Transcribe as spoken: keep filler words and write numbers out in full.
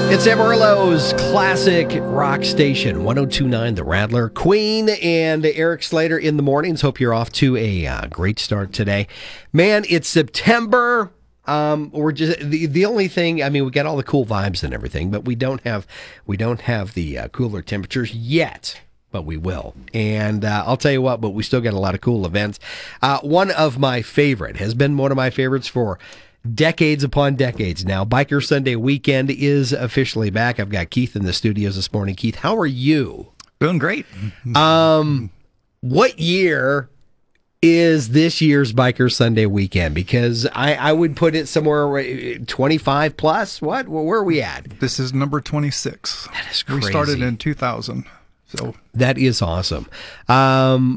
It's Amarillo's classic rock station, one oh two point nine The Rattler. Queen and Eric Slater in the mornings. Hope you're off to a uh, great start today. Man, it's September. Um, we're just the, the only thing. I mean, we got all the cool vibes and everything, but we don't have we don't have the uh, cooler temperatures yet. But we will. And uh, I'll tell you what, but we still got a lot of cool events. Uh, one of my favorite has been one of my favorites for decades upon decades now. Biker Sunday weekend is officially back. I've got Keith in the studios this morning. Keith, how are you? Doing great. Um, what year is this year's Biker Sunday weekend? Because I, I would put it somewhere twenty-five plus. What? Where are we at? This is number twenty-six. That is crazy. We started in two thousand. So that is awesome. Um,